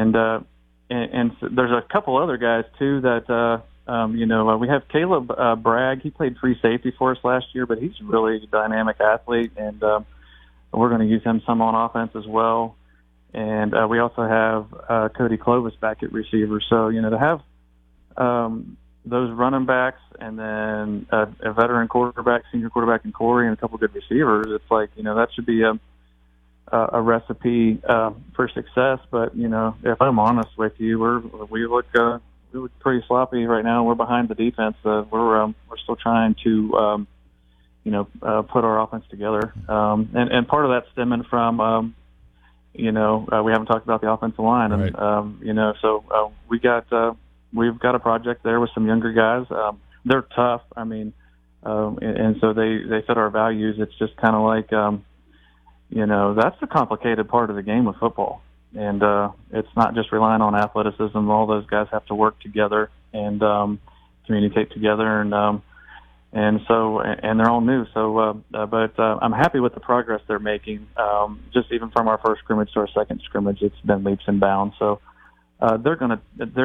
and so there's a couple other guys too that we have Caleb Bragg. He played free safety for us last year, but he's a really dynamic athlete, and we're going to use him some on offense as well. And we also have Cody Clovis back at receiver. So to have those running backs and then a veteran quarterback, senior quarterback in Corey, and a couple good receivers, it's like that should be a recipe for success. But if I'm honest with you, we look pretty sloppy right now. We're behind the defense. We're still trying to put our offense together, and part of that's stemming from we haven't talked about the offensive line, and right. So we've got a project there with some younger guys. They're tough. I mean, and so they fit our values. It's just kind of like that's the complicated part of the game of football. And it's not just relying on athleticism. All those guys have to work together and communicate together, and they're all new. So, but I'm happy with the progress they're making. Just even from our first scrimmage to our second scrimmage, it's been leaps and bounds. So they're gonna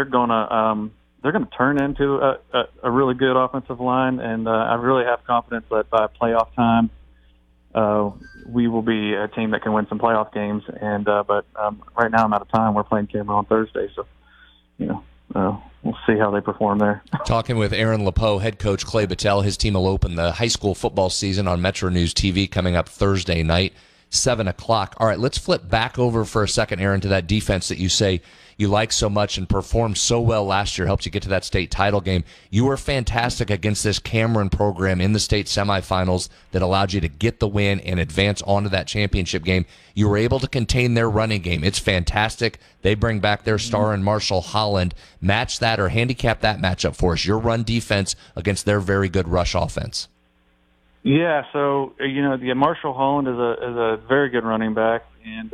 turn into a really good offensive line, and I really have confidence that by playoff time, we will be a team that can win some playoff games. And but right now I'm out of time. We're playing Cameron on Thursday, so we'll see how they perform there. Talking with Aaron LePeau, head coach Clay Battelle. His team will open the high school football season on Metro News TV coming up Thursday night, 7 o'clock. All right, let's flip back over for a second, Aaron, to that defense that you say you like so much and performed so well last year, helped you get to that state title game. You were fantastic against this Cameron program in the state semifinals that allowed you to get the win and advance onto that championship game. You were able to contain their running game. It's fantastic. They bring back their star in Marshall Holland. Match that or handicap that matchup for us, your run defense against their very good rush offense. Yeah, so the Marshall Holland is a very good running back, and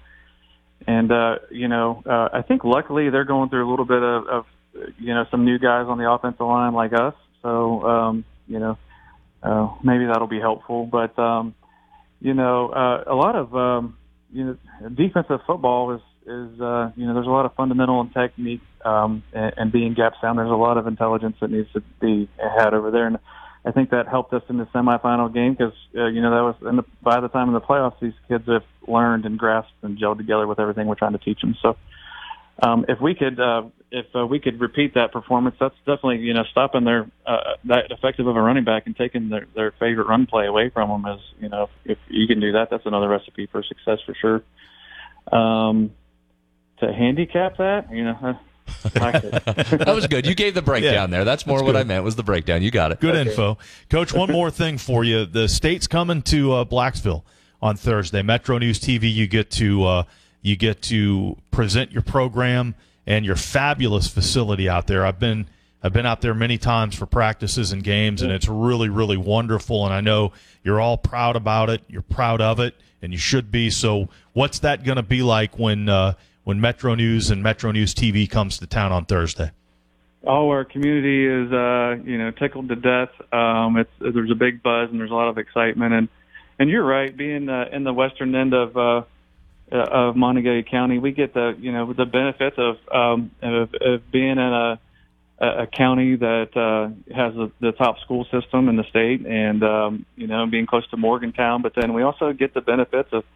I think luckily they're going through a little bit of some new guys on the offensive line like us. So, maybe that'll be helpful. But, a lot of, defensive football is there's a lot of fundamental and technique and being gap sound. There's a lot of intelligence that needs to be had over there. And I think that helped us in the semifinal game because, that was by the time in the playoffs, these kids have learned and grasped and gelled together with everything we're trying to teach them. So if we could repeat that performance, that's definitely, stopping their that effective of a running back and taking their favorite run play away from them is, if you can do that, that's another recipe for success for sure. To handicap that, that was good. You gave the breakdown there. That's more what I meant was the breakdown. You got it. Good info. Coach, one more thing for you. The state's coming to Blacksville on Thursday. Metro News TV, you get to present your program and your fabulous facility out there. I've been out there many times for practices and games, and it's really, really wonderful, and I know you're all proud about it. You're proud of it, and you should be. So what's that going to be like when Metro News and Metro News TV comes to town on Thursday? Oh, our community is, tickled to death. There's a big buzz and there's a lot of excitement. And you're right, being in the western end of Montague County, we get the benefits of being in a county that has the top school system in the state, and being close to Morgantown. But then we also get the benefits of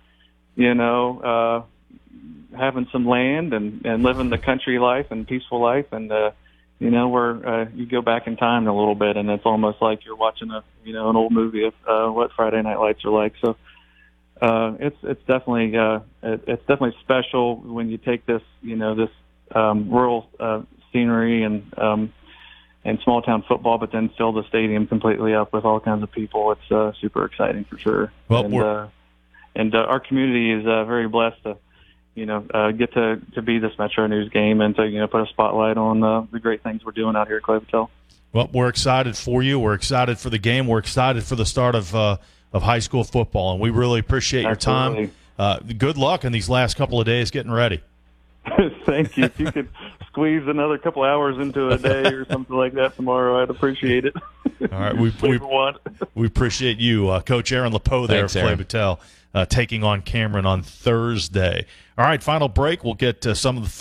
having some land and living the country life and peaceful life, and where you go back in time a little bit, and it's almost like you're watching an old movie of what Friday Night Lights are like. So it's definitely special when you take this rural scenery and small town football, but then fill the stadium completely up with all kinds of people. It's super exciting for sure. Well, and our community is very blessed to get to be this Metro News game and to put a spotlight on the great things we're doing out here at Clay Battelle. Well, we're excited for you. We're excited for the game. We're excited for the start of high school football, and we really appreciate your time. Good luck in these last couple of days getting ready. Thank you. If you could squeeze another couple hours into a day or something like that tomorrow, I'd appreciate it. All right, we appreciate you, Coach Aaron LePeau there of Clay Battelle, taking on Cameron on Thursday. All right, final break. We'll get some of the